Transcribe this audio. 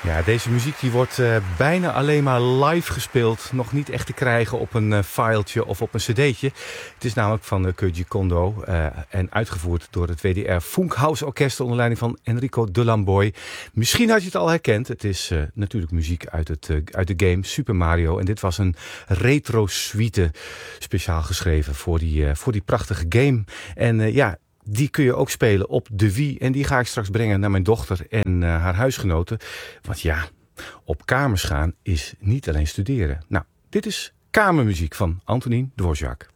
Ja, deze muziek die wordt bijna alleen maar live gespeeld. Nog niet echt te krijgen op een filetje of op een cd'tje. Het is namelijk van Koji Kondo en uitgevoerd door het WDR Funkhaus Orkest onder leiding van Enrico de Lamboy. Misschien had je het al herkend. Het is natuurlijk muziek uit de game Super Mario. En dit was een retro suite speciaal geschreven voor die prachtige game. En die kun je ook spelen op de Wii. En die ga ik straks brengen naar mijn dochter en haar huisgenoten. Want ja, op kamers gaan is niet alleen studeren. Nou, dit is kamermuziek van Antonín Dvořák.